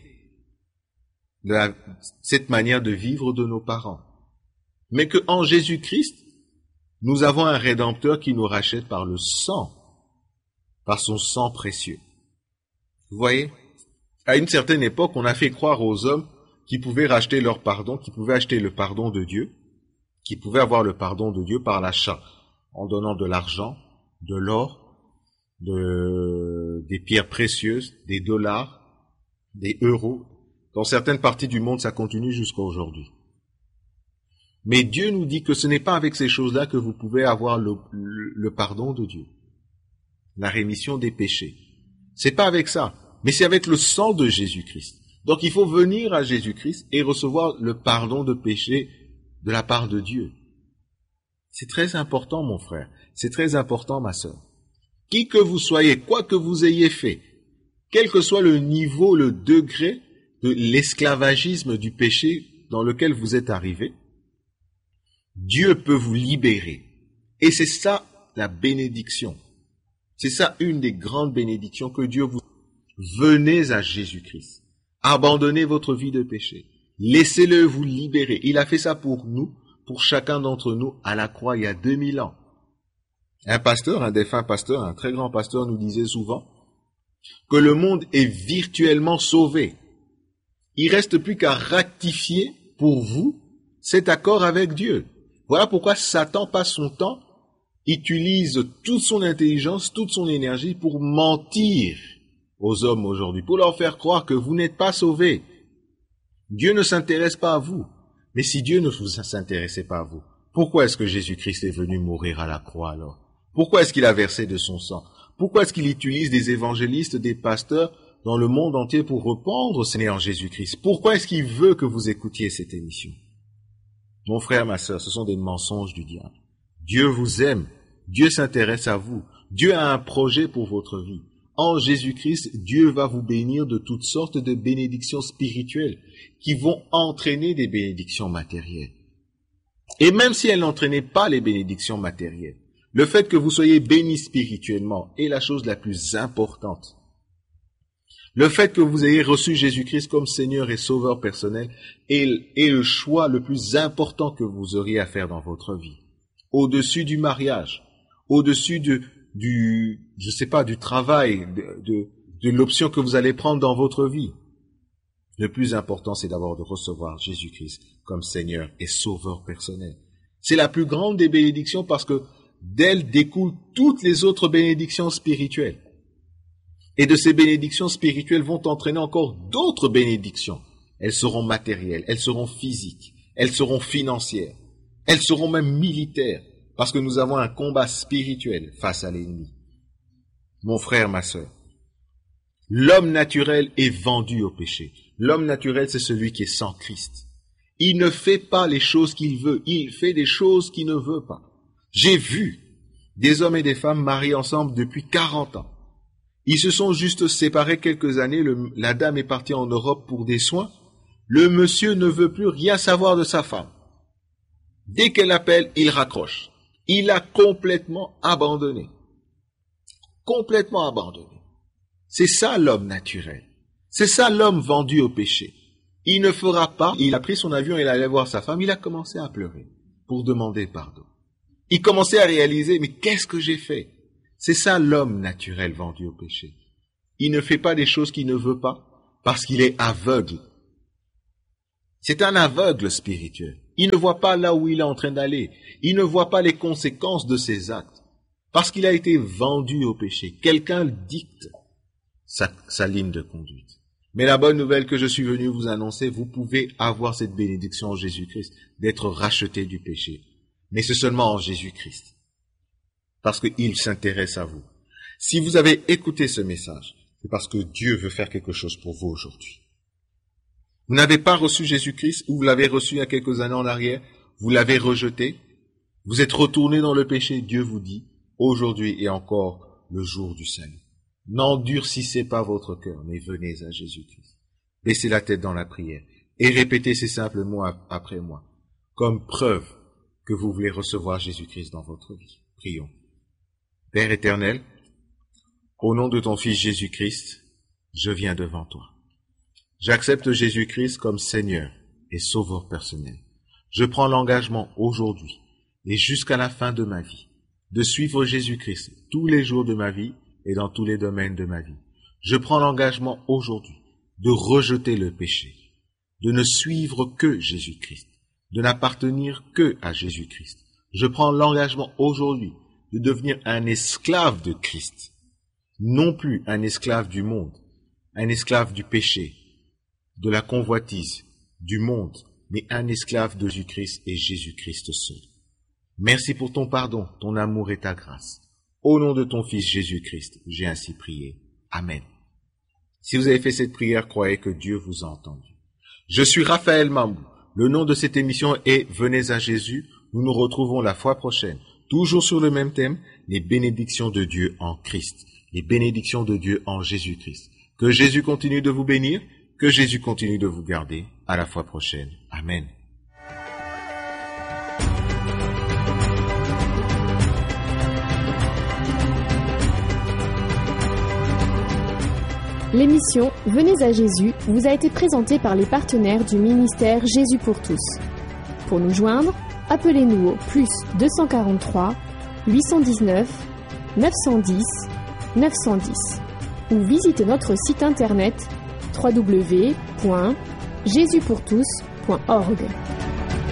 de la, cette manière de vivre de nos parents. Mais qu'en Jésus-Christ, nous avons un Rédempteur qui nous rachète par le sang, par son sang précieux. Vous voyez, à une certaine époque, on a fait croire aux hommes qui pouvaient racheter leur pardon, qui pouvaient acheter le pardon de Dieu, qui pouvaient avoir le pardon de Dieu par l'achat, en donnant de l'argent, de l'or, de, des pierres précieuses, des dollars, des euros. Dans certaines parties du monde, ça continue jusqu'à aujourd'hui. Mais Dieu nous dit que ce n'est pas avec ces choses-là que vous pouvez avoir le, le, le pardon de Dieu, la rémission des péchés. C'est pas avec ça, mais c'est avec le sang de Jésus-Christ. Donc il faut venir à Jésus-Christ et recevoir le pardon de péché de la part de Dieu. C'est très important, mon frère. C'est très important, ma sœur. Qui que vous soyez, quoi que vous ayez fait, quel que soit le niveau, le degré de l'esclavagisme du péché dans lequel vous êtes arrivé, Dieu peut vous libérer. Et c'est ça la bénédiction. C'est ça une des grandes bénédictions que Dieu vous... Venez à Jésus-Christ. Abandonnez votre vie de péché. Laissez-le vous libérer. Il a fait ça pour nous, pour chacun d'entre nous, à la croix il y a deux mille ans. Un pasteur, un défunt pasteur, un très grand pasteur nous disait souvent que le monde est virtuellement sauvé. Il reste plus qu'à ratifier pour vous cet accord avec Dieu. Voilà pourquoi Satan passe son temps, utilise toute son intelligence, toute son énergie pour mentir aux hommes aujourd'hui, pour leur faire croire que vous n'êtes pas sauvés. Dieu ne s'intéresse pas à vous. Mais si Dieu ne s'intéressait pas à vous, pourquoi est-ce que Jésus-Christ est venu mourir à la croix alors? Pourquoi est-ce qu'il a versé de son sang? Pourquoi est-ce qu'il utilise des évangélistes, des pasteurs dans le monde entier pour répandre au Seigneur Jésus-Christ? Pourquoi est-ce qu'il veut que vous écoutiez cette émission? Mon frère, ma sœur, ce sont des mensonges du diable. Dieu vous aime. Dieu s'intéresse à vous. Dieu a un projet pour votre vie. En Jésus-Christ, Dieu va vous bénir de toutes sortes de bénédictions spirituelles qui vont entraîner des bénédictions matérielles. Et même si elles n'entraînaient pas les bénédictions matérielles, le fait que vous soyez bénis spirituellement est la chose la plus importante. Le fait que vous ayez reçu Jésus-Christ comme Seigneur et Sauveur personnel est, est le choix le plus important que vous auriez à faire dans votre vie. Au-dessus du mariage, au-dessus de, du, je sais pas, du travail, de, de, de l'option que vous allez prendre dans votre vie. Le plus important, c'est d'abord de recevoir Jésus-Christ comme Seigneur et Sauveur personnel. C'est la plus grande des bénédictions parce que d'elle découlent toutes les autres bénédictions spirituelles. Et de ces bénédictions spirituelles vont entraîner encore d'autres bénédictions. Elles seront matérielles, elles seront physiques, elles seront financières, elles seront même militaires, parce que nous avons un combat spirituel face à l'ennemi. Mon frère, ma sœur, l'homme naturel est vendu au péché. L'homme naturel, c'est celui qui est sans Christ. Il ne fait pas les choses qu'il veut, il fait des choses qu'il ne veut pas. J'ai vu des hommes et des femmes mariés ensemble depuis quarante ans. Ils se sont juste séparés quelques années, le, la dame est partie en Europe pour des soins. Le monsieur ne veut plus rien savoir de sa femme. Dès qu'elle appelle, il raccroche. Il a complètement abandonné. Complètement abandonné. C'est ça l'homme naturel. C'est ça l'homme vendu au péché. Il ne fera pas, il a pris son avion, il allait voir sa femme, il a commencé à pleurer pour demander pardon. Il commençait à réaliser, mais qu'est-ce que j'ai fait? C'est ça l'homme naturel vendu au péché. Il ne fait pas des choses qu'il ne veut pas parce qu'il est aveugle. C'est un aveugle spirituel. Il ne voit pas là où il est en train d'aller. Il ne voit pas les conséquences de ses actes parce qu'il a été vendu au péché. Quelqu'un dicte sa, sa ligne de conduite. Mais la bonne nouvelle que je suis venu vous annoncer, vous pouvez avoir cette bénédiction en Jésus-Christ, d'être racheté du péché. Mais c'est seulement en Jésus-Christ, parce qu'il s'intéresse à vous. Si vous avez écouté ce message, c'est parce que Dieu veut faire quelque chose pour vous aujourd'hui. Vous n'avez pas reçu Jésus-Christ, ou vous l'avez reçu il y a quelques années en arrière, vous l'avez rejeté, vous êtes retourné dans le péché, Dieu vous dit, aujourd'hui est encore le jour du salut. N'endurcissez pas votre cœur, mais venez à Jésus-Christ. Baissez la tête dans la prière et répétez ces simples mots après moi, comme preuve que vous voulez recevoir Jésus-Christ dans votre vie. Prions. Père éternel, au nom de ton Fils Jésus-Christ, je viens devant toi. J'accepte Jésus-Christ comme Seigneur et Sauveur personnel. Je prends l'engagement aujourd'hui et jusqu'à la fin de ma vie de suivre Jésus-Christ tous les jours de ma vie et dans tous les domaines de ma vie. Je prends l'engagement aujourd'hui de rejeter le péché, de ne suivre que Jésus-Christ, de n'appartenir que à Jésus-Christ. Je prends l'engagement aujourd'hui de devenir un esclave de Christ, non plus un esclave du monde, un esclave du péché, de la convoitise, du monde, mais un esclave de Jésus-Christ et Jésus-Christ seul. Merci pour ton pardon, ton amour et ta grâce. Au nom de ton Fils Jésus-Christ, j'ai ainsi prié. Amen. Si vous avez fait cette prière, croyez que Dieu vous a entendu. Je suis Raphaël Mambou. Le nom de cette émission est Venez à Jésus. Nous nous retrouvons la fois prochaine, toujours sur le même thème, les bénédictions de Dieu en Christ, les bénédictions de Dieu en Jésus-Christ. Que Jésus continue de vous bénir, que Jésus continue de vous garder. À la fois prochaine. Amen. L'émission Venez à Jésus vous a été présentée par les partenaires du ministère Jésus pour tous. Pour nous joindre, appelez-nous au plus deux cent quarante-trois, huit cent dix-neuf, neuf cent dix, neuf cent dix ou visitez notre site internet w w w point jésus pour tous point org.